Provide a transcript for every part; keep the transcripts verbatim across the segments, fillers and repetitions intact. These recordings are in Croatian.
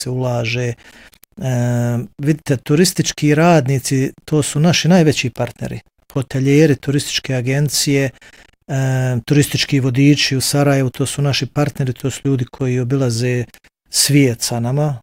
se ulaže. E, vidite, turistički radnici, to su naši najveći partneri. Hotelijeri, turističke agencije, e, turistički vodiči u Sarajevu, to su naši partneri, to su ljudi koji obilaze svijet sa nama.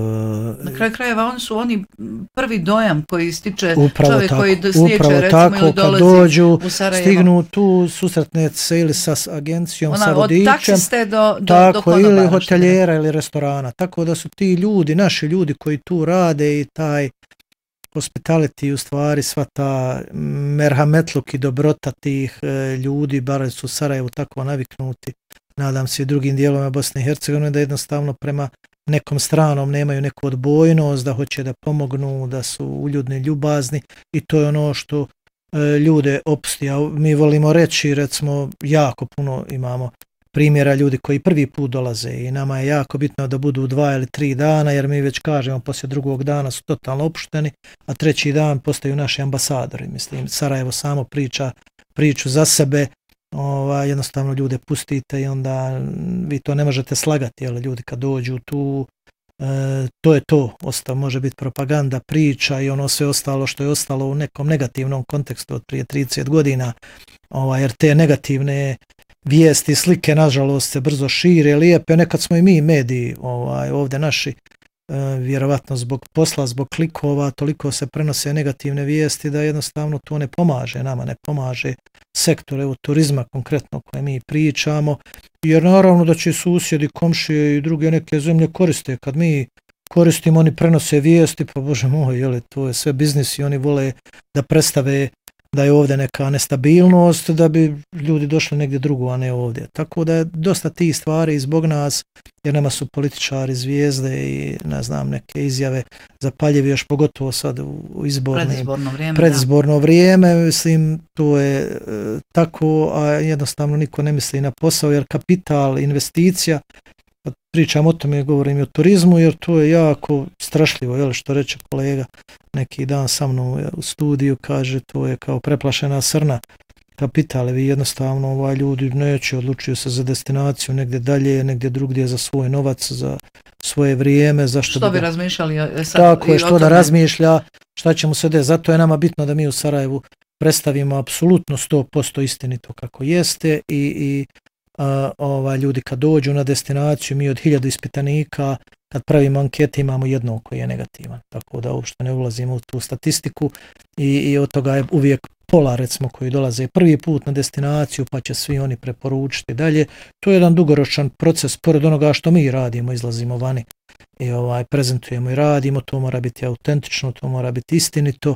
Na kraju krajeva oni su oni prvi dojam koji stiče upravo čovjek tako, koji stiče recimo tako, ili dolazi dođu, u Sarajevo. Stignu tu, susretne se ili sa agencijom, Ona, sa vodičem. Od taksiste do, do, tako, do konobara. Ili hoteljera ili restorana. Tako da su ti ljudi, naši ljudi koji tu rade i taj hospitality, u stvari sva ta merhametluk i dobrota tih e, ljudi, bar su u Sarajevu tako naviknuti. Nadam se i drugim dijelovima Bosne i Hercegovine da jednostavno prema nekom stranom nemaju neku odbojnost, da hoće da pomognu, da su uljudni, ljubazni i to je ono što e, ljude opusti. A mi volimo reći, recimo, jako puno imamo primjera ljudi koji prvi put dolaze i nama je jako bitno da budu dva ili tri dana, jer mi već kažemo poslije drugog dana su totalno opušteni, a treći dan postaju naši ambasadori. Mislim, Sarajevo samo priča priču za sebe, ovaj, jednostavno ljude pustite i onda vi to ne možete slagati, jer ljudi kad dođu tu, e, to je to, Osta, može biti propaganda, priča i ono sve ostalo što je ostalo u nekom negativnom kontekstu od prije trideset godina, ovaj, jer te negativne vijesti, slike, nažalost, se brzo šire, lijepe, nekad smo i mi mediji, ovaj, ovdje naši, e, vjerovatno zbog posla, zbog klikova, toliko se prenose negativne vijesti da jednostavno to ne pomaže nama, ne pomaže sektor, evo, turizma konkretno koje mi pričamo, jer naravno da će susjedi, komšije i druge neke zemlje koriste, kad mi koristimo, oni prenose vijesti, pa bože moj, jeli, to je sve biznis i oni vole da predstave da je ovdje neka nestabilnost, da bi ljudi došli negdje drugo, a ne ovdje. Tako da je dosta tih stvari zbog nas, jer nama su političari, zvijezde i ne znam, neke izjave zapaljive, još pogotovo sad u izbornim, predizborno vrijeme. Predizborno vrijeme, mislim, to je e, tako, a jednostavno niko ne misli na posao, jer kapital, investicija, pričam o tome, govorim i o turizmu, jer to je jako strašljivo, jel, što reče kolega neki dan sa mnom u studiju, kaže, to je kao preplašena srna kapitale, vi jednostavno ovaj, ljudi neće, odlučuju se za destinaciju negdje dalje, negdje drugdje za svoj novac, za svoje vrijeme, zašto što bi da, razmišljali sad, tako je, što da razmišlja, šta će mu se desiti, zato je nama bitno da mi u Sarajevu predstavimo apsolutno sto posto istinito kako jeste i, i a, ovaj, ljudi kad dođu na destinaciju, mi od hiljadu ispitanika kad pravimo ankete imamo jednog koji je negativan, tako da uopšte ne ulazimo u tu statistiku i, i od toga je uvijek pola recimo koji dolaze prvi put na destinaciju pa će svi oni preporučiti dalje. To je jedan dugoročan proces, pored onoga što mi radimo, izlazimo vani i ovaj, prezentujemo i radimo, to mora biti autentično, to mora biti istinito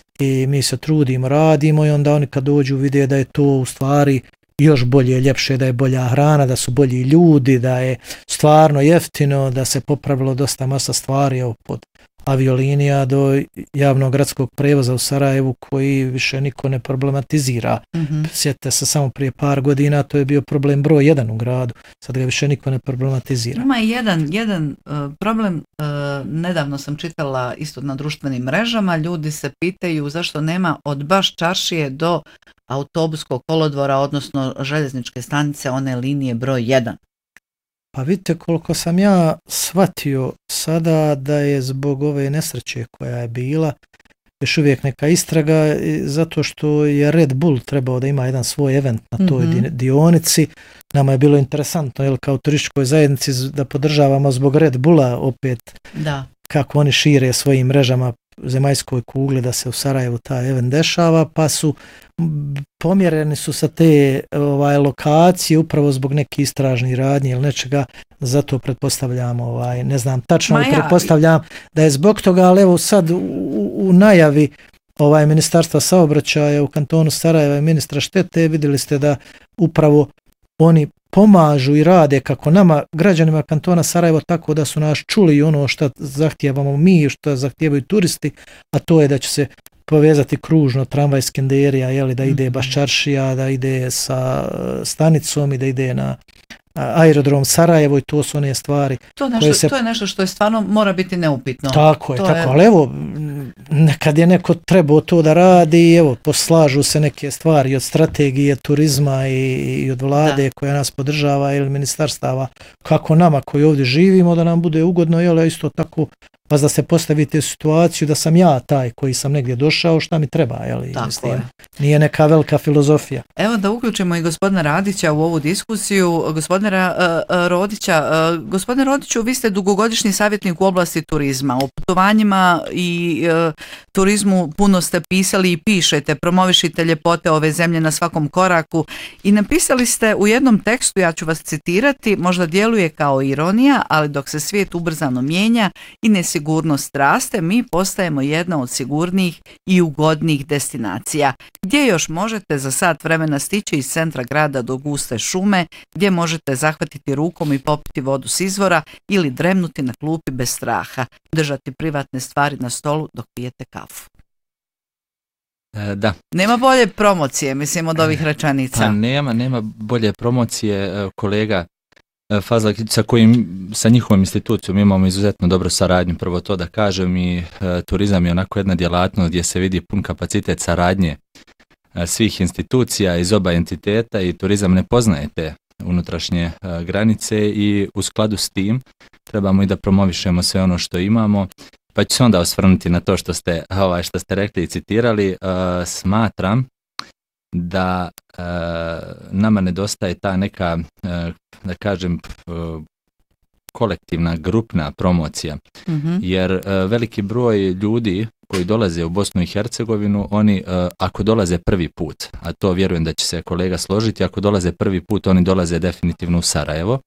i mi se trudimo, radimo i onda oni kad dođu vide da je to u stvari još bolje, ljepše, da je bolja hrana, da su bolji ljudi, da je stvarno jeftino, da se popravilo dosta masa stvari od aviolinija do javnog gradskog prevoza u Sarajevu koji više niko ne problematizira. Mm-hmm. Sjetite se samo prije par godina, to je bio problem broj jedan u gradu, sad ga više niko ne problematizira. Ima jedan, jedan uh, problem, uh, nedavno sam čitala isto na društvenim mrežama, ljudi se pitaju zašto nema od baš čaršije do autobuskog kolodvora, odnosno željezničke stanice, one linije broj jedan. Pa vidite koliko sam ja shvatio sada da je zbog ove nesreće koja je bila još uvijek neka istraga zato što je Red Bull trebao da ima jedan svoj event na toj mm-hmm. dionici. Nama je bilo interesantno, jel, kao turističkoj zajednici da podržavamo zbog Red Bulla opet da. Kako oni šire svojim mrežama zemaljskoj kugli da se u Sarajevu taj event dešava, pa su pomjereni su sa te ovaj, lokacije upravo zbog neke istražnih radnje ili nečega, zato pretpostavljam, ovaj, ne znam tačno, ja, pretpostavljam da je zbog toga, ali evo sad u, u najavi ovaj, Ministarstva saobraćaja u kantonu Sarajeva i ministra Štete vidjeli ste da upravo oni pomažu i rade kako nama, građanima kantona Sarajevo, tako da su nas čuli ono što zahtijevamo mi, što zahtijevaju turisti, a to je da će se povezati kružno tramvaj Skenderija, jeli, da ide baš čaršija, da ide sa stanicom i da ide na aerodrom Sarajevo i to su one stvari. To, nešto, se... to je nešto što je stvarno mora biti neupitno. Tako je, to tako, je... ali evo, nekad je neko trebao to da radi i evo, poslažu se neke stvari od strategije turizma i, i od vlade da. koja nas podržava ili ministarstava, kako nama koji ovdje živimo da nam bude ugodno, jel, isto tako, pa da se postavite u situaciju da sam ja taj koji sam negdje došao, šta mi treba, jel, mislim, je. Nije neka velika filozofija. Evo da uključimo i gospodina Radića u ovu diskusiju. Gospodina uh, Rodića, uh, gospodine Rodiću, vi ste dugogodišnji savjetnik u oblasti turizma. O putovanjima i uh, turizmu puno ste pisali i pišete, promovišite ljepote ove zemlje na svakom koraku i napisali ste u jednom tekstu, ja ću vas citirati, možda djeluje kao ironija, ali dok se svijet ubrzano mijenja i nesigurnost raste, mi postajemo jedna od sigurnijih i ugodnijih destinacija. Gdje još možete za sat vremena stići iz centra grada do guste šume, gdje možete zahvatiti rukom i popiti vodu s izvora ili dremnuti na klupi bez straha, držati privatne stvari na stolu dok pijete kafu. E, da. Nema bolje promocije, mislim, od ovih rečanica. Pa nema, nema bolje promocije. Kolega Fazla, sa kojim, sa njihovom institucijom imamo izuzetno dobro saradnju, prvo to da kažem, i e, turizam je onako jedna djelatnost gdje se vidi pun kapacitet saradnje e, svih institucija iz oba entiteta i turizam ne poznaje te unutrašnje e, granice i u skladu s tim trebamo i da promovišemo sve ono što imamo. Pa ću se onda osvrnuti na to što ste, ovaj, što ste rekli i citirali. E, smatram da e, nama nedostaje ta neka, e, da kažem, e, kolektivna, grupna promocija. Mm-hmm. Jer e, veliki broj ljudi koji dolaze u Bosnu i Hercegovinu, oni e, ako dolaze prvi put, a to vjerujem da će se kolega složiti, ako dolaze prvi put, oni dolaze definitivno u Sarajevo.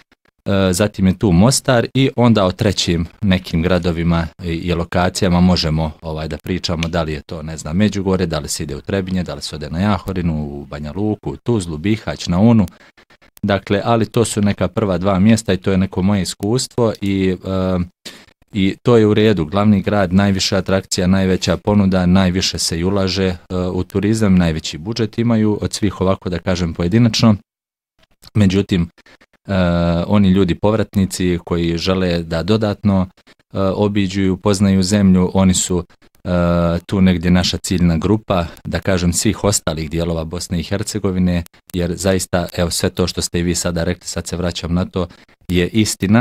Zatim je tu Mostar i onda o trećim nekim gradovima i lokacijama možemo ovaj, da pričamo da li je to, ne znam, Međugorje, da li se ide u Trebinje, da li se ode na Jahorinu, u Banja Luku, Tuzlu, Bihać, na Unu. Dakle, ali to su neka prva dva mjesta i to je neko moje iskustvo i, uh, i to je u redu. Glavni grad, najviša atrakcija, najveća ponuda, najviše se i ulaže uh, u turizam, najveći budžet imaju od svih, ovako da kažem, pojedinačno. Međutim, Uh, oni ljudi povratnici koji žele da dodatno uh, obiđu i upoznaju zemlju, oni su uh, tu negdje naša ciljna grupa, da kažem, svih ostalih dijelova Bosne i Hercegovine, jer zaista, evo, sve to što ste i vi sada rekli, sad se vraćam na to, je istina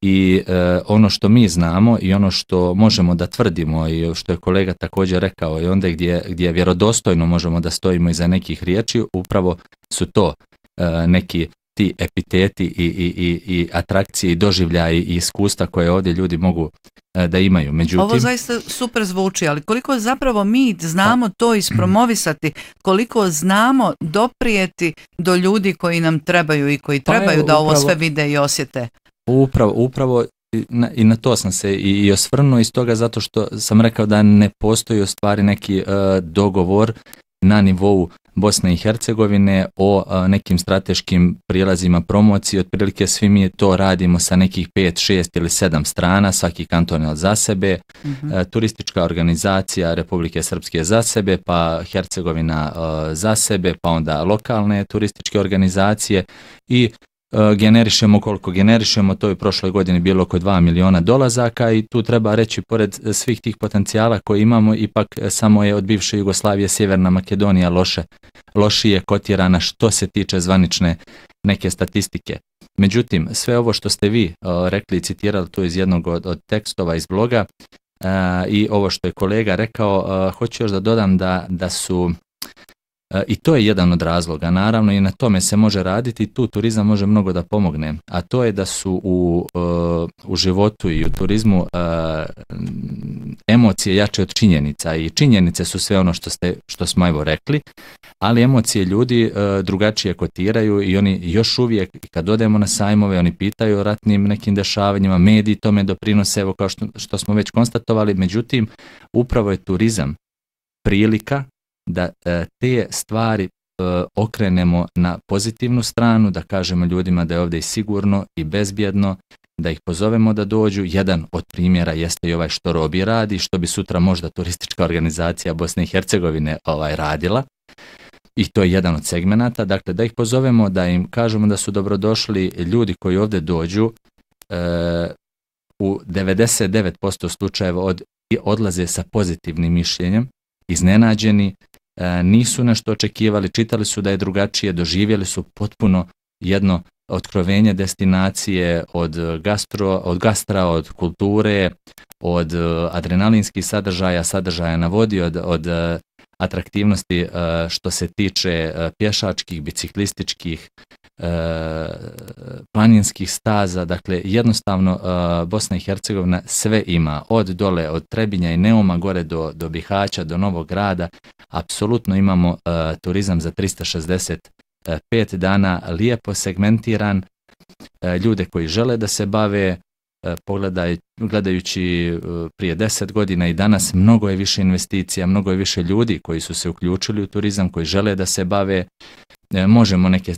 i uh, ono što mi znamo i ono što možemo da tvrdimo i što je kolega također rekao i onda gdje, gdje vjerodostojno možemo da stojimo iza nekih riječi, upravo su to uh, neki ti epiteti i, i, i, i atrakcije i doživljaji i iskustva koje ovdje ljudi mogu e, da imaju. Međutim, ovo zaista super zvuči, ali koliko zapravo mi znamo to ispromovisati, koliko znamo doprijeti do ljudi koji nam trebaju i koji trebaju pa evo, da ovo upravo, sve vide i osjete. Upravo, upravo i na, i na to sam se i, i osvrnuo iz toga zato što sam rekao da ne postoji u stvari neki e, dogovor na nivou Bosne i Hercegovine o a, nekim strateškim prilazima promocije. Otprilike svi mi to radimo sa nekih pet, šest ili sedam strana, svaki kanton je za sebe, mm-hmm. a, turistička organizacija Republike Srpske za sebe, pa Hercegovina a, za sebe, pa onda lokalne turističke organizacije i a, generišemo koliko generišemo, to je u prošloj godini bilo oko dva miliona dolazaka i tu treba reći, pored svih tih potencijala koje imamo, ipak samo je od bivše Jugoslavije Sjeverna Makedonija loše, lošije kotirana što se tiče zvanične neke statistike. Međutim, sve ovo što ste vi uh, rekli i citirali tu iz jednog od, od tekstova iz bloga uh, i ovo što je kolega rekao, uh, hoću još da dodam da, da su i to je jedan od razloga, naravno, i na tome se može raditi i tu turizam može mnogo da pomogne, a to je da su u, u životu i u turizmu emocije jače od činjenica i činjenice su sve ono što, ste, što smo evo rekli, ali emocije ljudi drugačije kotiraju i oni još uvijek, kad odemo na sajmove, oni pitaju o ratnim nekim dešavanjima, mediji tome doprinose, evo kao što, što smo već konstatovali, međutim, upravo je turizam prilika da e, te stvari e, okrenemo na pozitivnu stranu, da kažemo ljudima da je ovdje i sigurno i bezbjedno, da ih pozovemo da dođu. Jedan od primjera jeste i ovaj što Robi radi, što bi sutra možda turistička organizacija Bosne i Hercegovine ovaj, radila. i to je jedan od segmenata, dakle da ih pozovemo, da im kažemo da su dobrodošli ljudi koji ovdje dođu, e, u devedeset devet posto slučajeva od, odlaze sa pozitivnim mišljenjem, iznenađeni, e, nisu nešto očekivali, čitali su da je drugačije, doživjeli su potpuno jedno otkrovenje destinacije od gastro, od gastra, od kulture, od adrenalinskih sadržaja, sadržaja na vodi, od, od atraktivnosti što se tiče pješačkih, biciklističkih, planinskih staza. Dakle, jednostavno Bosna i Hercegovina sve ima, od dole, od Trebinja i Neuma gore do, do Bihaća, do Novog Grada. Apsolutno imamo turizam za tristo šezdeset pet dana, lijepo segmentiran, ljude koji žele da se bave. Pogledaj, gledajući prije deset godina i danas, mnogo je više investicija, mnogo je više ljudi koji su se uključili u turizam, koji žele da se bave. Možemo neke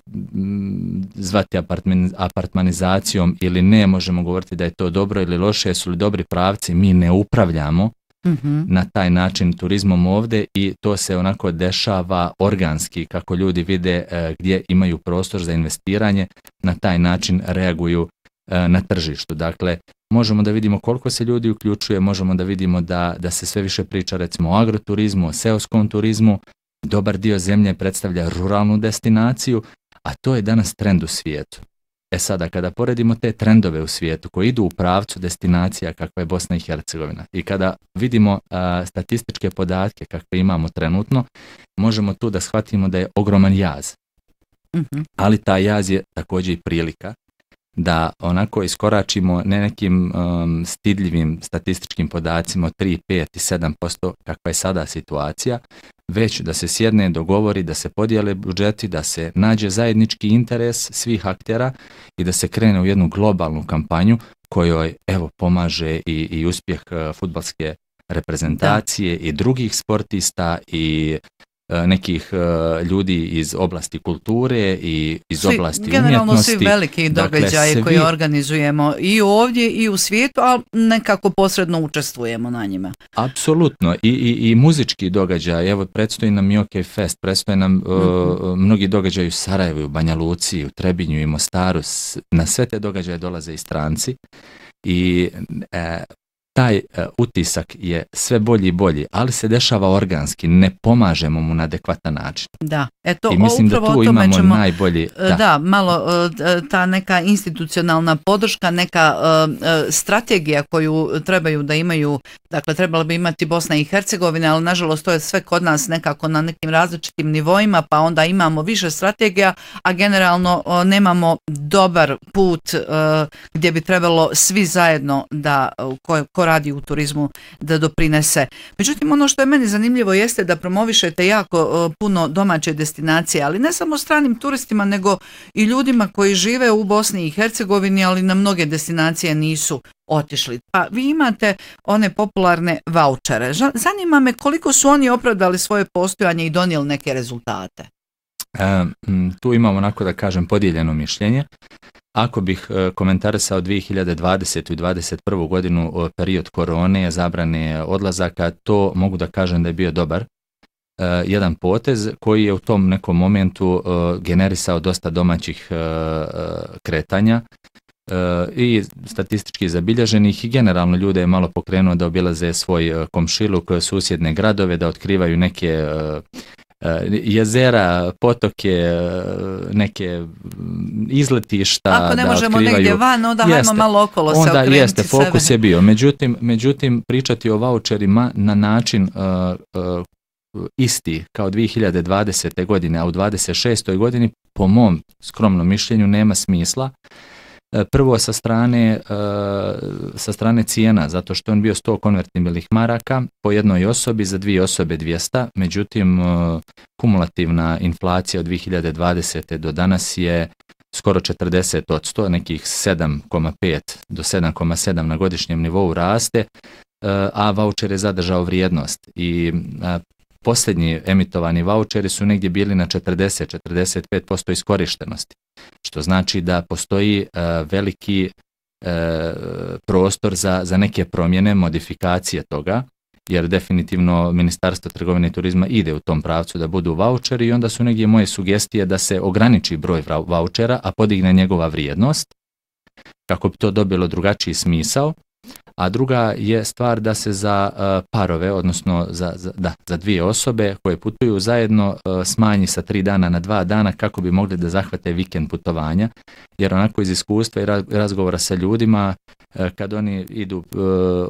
zvati apartmanizacijom ili ne, možemo govoriti da je to dobro ili loše, su li dobri pravci, mi ne upravljamo mm-hmm. na taj način turizmom ovdje i to se onako dešava organski, kako ljudi vide gdje imaju prostor za investiranje, na taj način reaguju na tržištu. Dakle, možemo da vidimo koliko se ljudi uključuje, možemo da vidimo da, da se sve više priča recimo o agroturizmu, o seoskom turizmu, dobar dio zemlje predstavlja ruralnu destinaciju, a to je danas trend u svijetu. E sada, kada poredimo te trendove u svijetu koji idu u pravcu destinacija kakva je Bosna i Hercegovina i kada vidimo a, statističke podatke kakve imamo trenutno, možemo tu da shvatimo da je ogroman jaz. Mm-hmm. Ali taj jaz je također i prilika da onako iskoračimo ne nekim um, stidljivim statističkim podacima od tri, pet i sedam posto kakva je sada situacija, već da se sjedne, dogovori, da se podijele budžeti, da se nađe zajednički interes svih aktera i da se krene u jednu globalnu kampanju kojoj evo pomaže i, i uspjeh uh, fudbalske reprezentacije da. I drugih sportista i nekih uh, ljudi iz oblasti kulture i iz svi, oblasti generalno umjetnosti. Generalno svi veliki događaje dakle, koje organizujemo i ovdje i u svijetu, ali nekako posredno učestvujemo na njima. Apsolutno. I, i, i muzički događaj. Evo, predstoji nam i OK Fest, predstoji nam uh, mm-hmm. mnogi događaji u Sarajevu, u Banja Luci, u Trebinju i Mostaru. Na sve te događaje dolaze i stranci i e, taj uh, utisak je sve bolji i bolji, ali se dešava organski, ne pomažemo mu na adekvatan način. Da, eto, i mislim da tu imamo ćemo, najbolji... Da. da, malo ta neka institucionalna podrška, neka uh, strategija koju trebaju da imaju, dakle trebala bi imati Bosna i Hercegovina, ali nažalost to je sve kod nas nekako na nekim različitim nivoima, pa onda imamo više strategija, a generalno uh, nemamo dobar put uh, gdje bi trebalo svi zajedno da ko, ko radi u turizmu da doprinese. Međutim, ono što je meni zanimljivo jeste da promovišete jako uh, puno domaće destinacije, ali ne samo stranim turistima, nego i ljudima koji žive u Bosni i Hercegovini, ali na mnoge destinacije nisu otišli. Pa vi imate one popularne vaučere. Zanima me koliko su oni opravdali svoje postojanje i donijeli neke rezultate. E, tu imamo, onako da kažem, podijeljeno mišljenje. Ako bih komentarisao dvije hiljade dvadesete i dvadeset prvu godinu period korone, zabrane odlazaka, to mogu da kažem da je bio dobar Uh, jedan potez koji je u tom nekom momentu uh, generisao dosta domaćih uh, kretanja uh, i statistički zabilježenih i generalno ljude je malo pokrenuo da obilaze svoj uh, komšiluk, susjedne gradove, da otkrivaju neke uh, uh, jezera, potoke, uh, neke izletišta. Ako ne da možemo otkrivaju... negdje van, onda jeste, hajmo malo okolo se onda okrenuti jeste, fokus sebe. je bio. Međutim, međutim, pričati o vaučerima na način uh, uh, isti kao dvije hiljade dvadesete godine, a u dvadeset šestoj godini po mom skromnom mišljenju nema smisla. Prvo sa strane, sa strane cijena, zato što on bio sto konvertibilnih maraka po jednoj osobi, za dvije osobe dvjesto, međutim kumulativna inflacija od dvije hiljade dvadesete do danas je skoro četrdeset posto, nekih sedam zarez pet do sedam zarez sedam na godišnjem nivou raste, a vaučer je zadržao vrijednost i posljednji emitovani vaučeri su negdje bili na četrdeset do četrdeset pet posto iskorištenosti, što znači da postoji uh, veliki uh, prostor za, za neke promjene, modifikacije toga jer definitivno Ministarstvo trgovine i turizma ide u tom pravcu da budu vaučeri i onda su negdje moje sugestije da se ograniči broj vaučera, a podigne njegova vrijednost, kako bi to dobilo drugačiji smisao. A druga je stvar da se za uh, parove, odnosno za, za, da, za dvije osobe koje putuju zajedno uh, smanji sa tri dana na dva dana kako bi mogli da zahvate vikend putovanja, jer onako iz iskustva i razgovora sa ljudima uh, kad oni idu uh,